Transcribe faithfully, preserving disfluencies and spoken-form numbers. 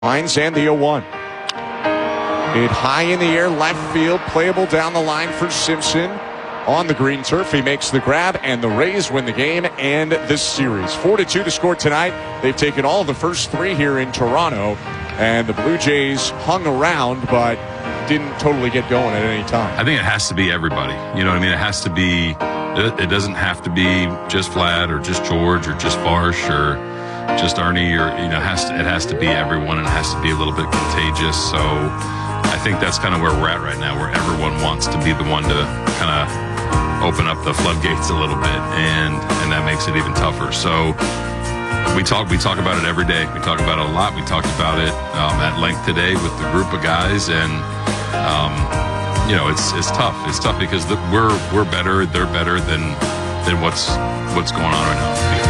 Lines and the oh one. It high in the air, left field, playable down the line for Simpson. On the green turf, he makes the grab, and the Rays win the game and this series. four to two to score tonight. They've taken all of the first three here in Toronto, and the Blue Jays hung around, but didn't totally get going at any time. I think it has to be everybody. You know what I mean? It has to be, it doesn't have to be just Vlad or just George or just Varsh or just Arnie, or, you know, it has to, it has to be everyone, and it has to be a little bit contagious. So I think that's kind of where we're at right now, where everyone wants to be the one to kind of open up the floodgates a little bit, and and that makes it even tougher. So we talk we talk about it every day. We talk about it a lot. We talked about it um, at length today with the group of guys, and um, you know, it's it's tough. It's tough because the, we're we're better. They're better than than what's what's going on right now.